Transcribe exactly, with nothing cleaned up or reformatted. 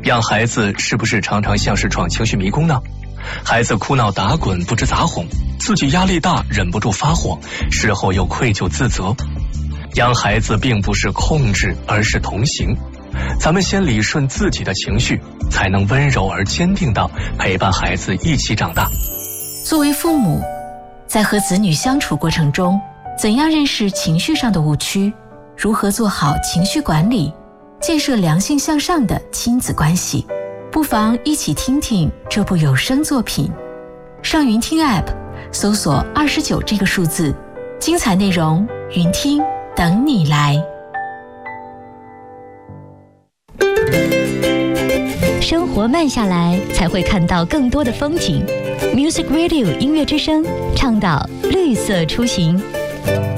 养孩子是不是常常像是闯情绪迷宫呢？孩子哭闹打滚不知咋哄，自己压力大忍不住发火，事后又愧疚自责。养孩子并不是控制，而是同行。咱们先理顺自己的情绪，才能温柔而坚定地陪伴孩子一起长大。 作为父母，在和子女相处过程中，怎样认识情绪上的误区，如何做好情绪管理，建设良性向上的亲子关系，不妨一起听听这部有声作品。上云听 App 搜索二十九这个数字，精彩内容云听等你来。 生活慢下来，才会看到更多的风景。Music Radio 音乐之声，倡导绿色出行。